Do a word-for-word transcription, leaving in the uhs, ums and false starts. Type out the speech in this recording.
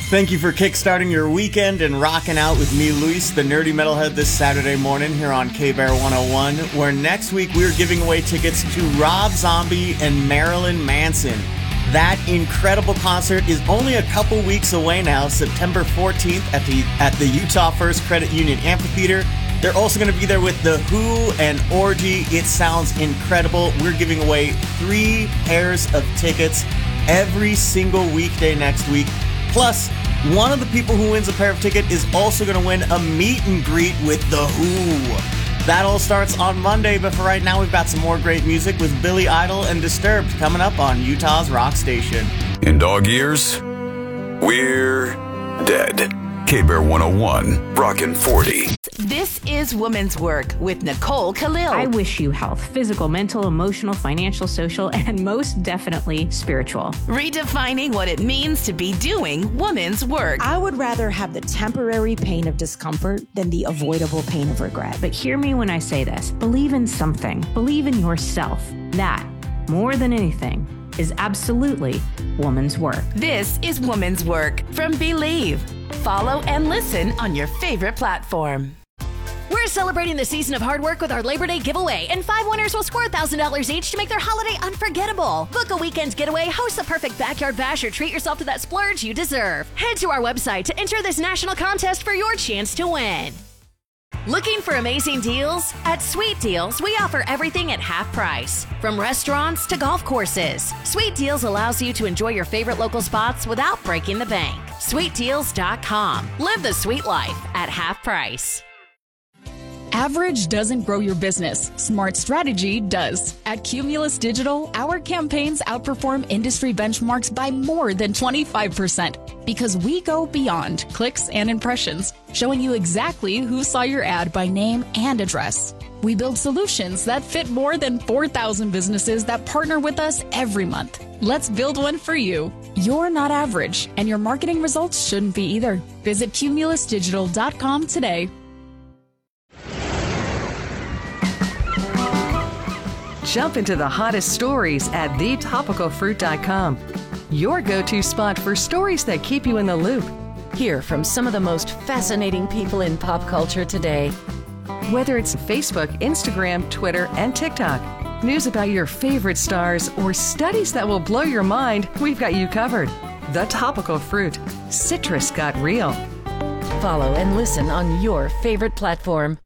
Thank you for kickstarting your weekend and rocking out with me, Luis, the nerdy metalhead, this Saturday morning here on K-Bear one oh one, where next week we're giving away tickets to Rob Zombie and Marilyn Manson. That incredible concert is only a couple weeks away now, September fourteenth at the at the Utah First Credit Union Amphitheater. They're also going to be there with The Who and Orgy. It sounds incredible. We're giving away three pairs of tickets every single weekday next week. Plus, one of the people who wins a pair of tickets is also going to win a meet and greet with The Who. That all starts on Monday, but for right now, we've got some more great music with Billy Idol and Disturbed coming up on Utah's Rock Station. In dog years, we're dead. K-Bear one oh one, Rockin' forty. This is Woman's Work with Nicole Khalil. I wish you health, physical, mental, emotional, financial, social, and most definitely spiritual. Redefining what it means to be doing woman's work. I would rather have the temporary pain of discomfort than the avoidable pain of regret. But hear me when I say this. Believe in something. Believe in yourself. That, more than anything, is absolutely woman's work. This is Woman's Work from Believe. Follow and listen on your favorite platform. We're celebrating the season of hard work with our Labor Day giveaway, and five winners will score one thousand dollars each to make their holiday unforgettable. Book a weekend getaway, host the perfect backyard bash, or treat yourself to that splurge you deserve. Head to our website to enter this national contest for your chance to win. Looking for amazing deals? At Sweet Deals, we offer everything at half price, from restaurants to golf courses. Sweet Deals allows you to enjoy your favorite local spots without breaking the bank. sweet deals dot com. Live the sweet life at half price. Average doesn't grow your business. Smart strategy does. At Cumulus Digital, our campaigns outperform industry benchmarks by more than twenty-five percent because we go beyond clicks and impressions, showing you exactly who saw your ad by name and address. We build solutions that fit more than four thousand businesses that partner with us every month. Let's build one for you. You're not average, and your marketing results shouldn't be either. Visit cumulus digital dot com today. Jump into the hottest stories at the topical fruit dot com. Your go-to spot for stories that keep you in the loop. Hear from some of the most fascinating people in pop culture today. Whether it's Facebook, Instagram, Twitter, and TikTok, news about your favorite stars, or studies that will blow your mind, we've got you covered. The Topical Fruit. Citrus got real. Follow and listen on your favorite platform.